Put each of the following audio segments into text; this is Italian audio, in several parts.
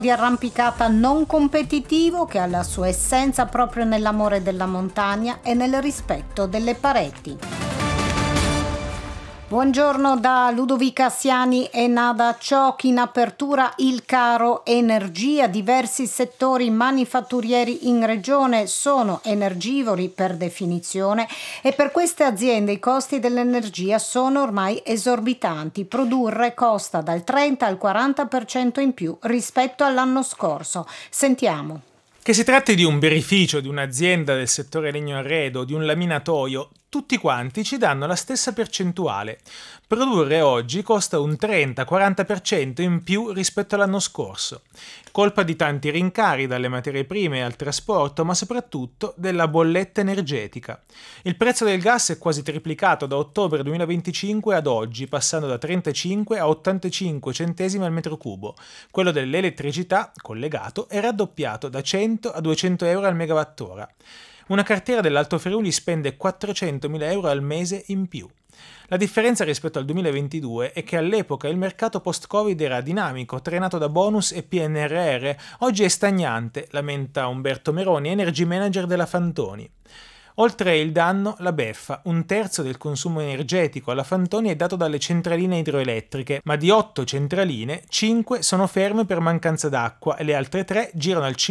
di arrampicata non competitivo che ha la sua essenza proprio nell'amore della montagna e nel rispetto delle pareti. Buongiorno da Ludovica Siani e Nada Ciocchi. In apertura il caro energia. Diversi settori manifatturieri in regione sono energivori per definizione e per queste aziende i costi dell'energia sono ormai esorbitanti. Produrre costa dal 30 al 40% in più rispetto all'anno scorso. Sentiamo. Che si tratti di un birrificio, di un'azienda del settore legno arredo, di un laminatoio, tutti quanti ci danno la stessa percentuale. Produrre oggi costa un 30-40% in più rispetto all'anno scorso. Colpa di tanti rincari, dalle materie prime al trasporto, ma soprattutto della bolletta energetica. Il prezzo del gas è quasi triplicato da ottobre 2025 ad oggi, passando da 35 a 85 centesimi al metro cubo. Quello dell'elettricità, collegato, è raddoppiato da 100 a 200 euro al megawattora. Una cartiera dell'Alto Friuli spende 400.000 euro al mese in più. La differenza rispetto al 2022 è che all'epoca il mercato post-Covid era dinamico, trainato da bonus e PNRR. Oggi è stagnante, lamenta Umberto Meroni, energy manager della Fantoni. Oltre il danno, la beffa. Un terzo del consumo energetico alla Fantoni è dato dalle centraline idroelettriche, ma di 8 centraline, 5 sono ferme per mancanza d'acqua e le altre 3 girano al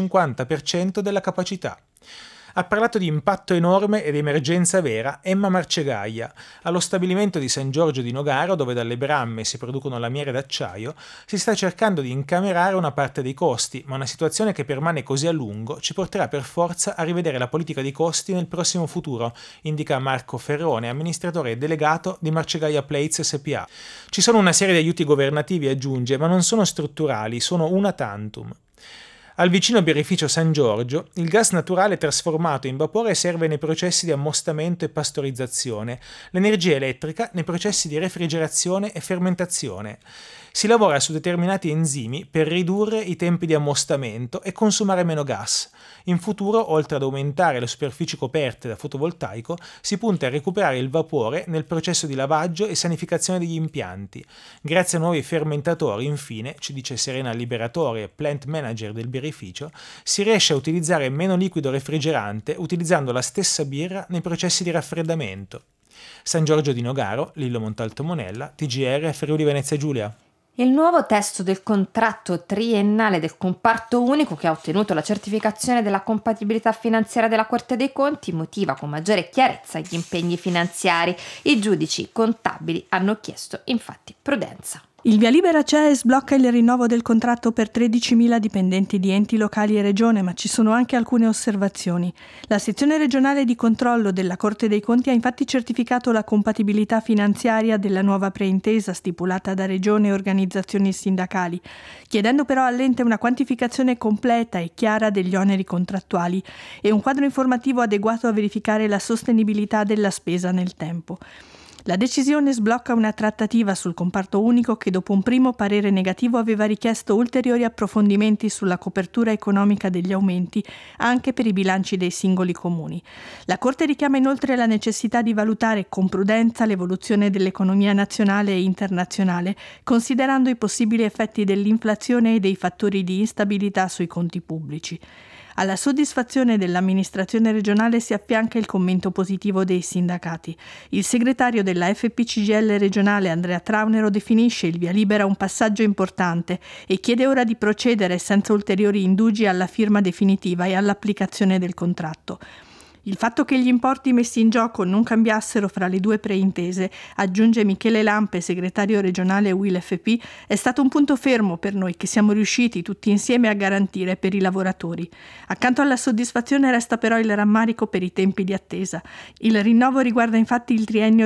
50% della capacità. Ha parlato di impatto enorme ed emergenza vera Emma Marcegaglia. Allo stabilimento di San Giorgio di Nogaro, dove dalle bramme si producono lamiere d'acciaio, si sta cercando di incamerare una parte dei costi, ma una situazione che permane così a lungo ci porterà per forza a rivedere la politica dei costi nel prossimo futuro, indica Marco Ferrone, amministratore delegato di Marcegaglia Plates SpA. Ci sono una serie di aiuti governativi, aggiunge, ma non sono strutturali, sono una tantum. Al vicino birrificio San Giorgio, il gas naturale trasformato in vapore serve nei processi di ammostamento e pastorizzazione, l'energia elettrica nei processi di refrigerazione e fermentazione. Si lavora su determinati enzimi per ridurre i tempi di ammostamento e consumare meno gas. In futuro, oltre ad aumentare le superfici coperte da fotovoltaico, si punta a recuperare il vapore nel processo di lavaggio e sanificazione degli impianti. Grazie a nuovi fermentatori, infine, ci dice Serena Liberatore, plant manager del birrificio, si riesce a utilizzare meno liquido refrigerante utilizzando la stessa birra nei processi di raffreddamento. San Giorgio di Nogaro, Lillo Montalto Monella, TGR Friuli Venezia Giulia. Il nuovo testo del contratto triennale del comparto unico, che ha ottenuto la certificazione della compatibilità finanziaria della Corte dei Conti, motiva con maggiore chiarezza gli impegni finanziari. I giudici contabili hanno chiesto infatti prudenza. Il via libera c'è e sblocca il rinnovo del contratto per 13.000 dipendenti di enti locali e regione, ma ci sono anche alcune osservazioni. La sezione regionale di controllo della Corte dei Conti ha infatti certificato la compatibilità finanziaria della nuova preintesa stipulata da regione e organizzazioni sindacali, chiedendo però all'ente una quantificazione completa e chiara degli oneri contrattuali e un quadro informativo adeguato a verificare la sostenibilità della spesa nel tempo. La decisione sblocca una trattativa sul comparto unico che dopo un primo parere negativo aveva richiesto ulteriori approfondimenti sulla copertura economica degli aumenti anche per i bilanci dei singoli comuni. La Corte richiama inoltre la necessità di valutare con prudenza l'evoluzione dell'economia nazionale e internazionale, considerando i possibili effetti dell'inflazione e dei fattori di instabilità sui conti pubblici. Alla soddisfazione dell'amministrazione regionale si affianca il commento positivo dei sindacati. Il segretario della FPCGL regionale Andrea Traunero definisce il via libera un passaggio importante e chiede ora di procedere senza ulteriori indugi alla firma definitiva e all'applicazione del contratto. Il fatto che gli importi messi in gioco non cambiassero fra le due preintese, aggiunge Michele Lampe, segretario regionale UIL-FP, è stato un punto fermo per noi che siamo riusciti tutti insieme a garantire per i lavoratori. Accanto alla soddisfazione resta però il rammarico per i tempi di attesa. Il rinnovo riguarda infatti il triennio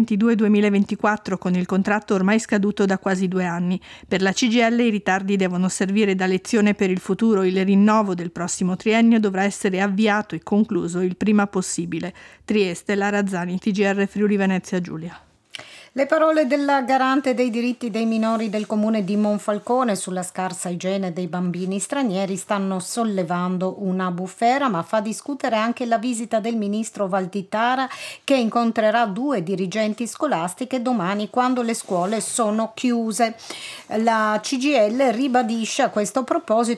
2022-2024 con il contratto ormai scaduto da quasi 2 anni. Per la CGIL i ritardi devono servire da lezione per il futuro. Il rinnovo del prossimo triennio dovrà essere avviato e concluso il prima possibile. Trieste, Lara Zani, TGR Friuli Venezia Giulia. Le parole della garante dei diritti dei minori del comune di Monfalcone sulla scarsa igiene dei bambini stranieri stanno sollevando una bufera, ma fa discutere anche la visita del ministro Valditara, che incontrerà 2 dirigenti scolastiche domani quando le scuole sono chiuse. La CGIL ribadisce a questo proposito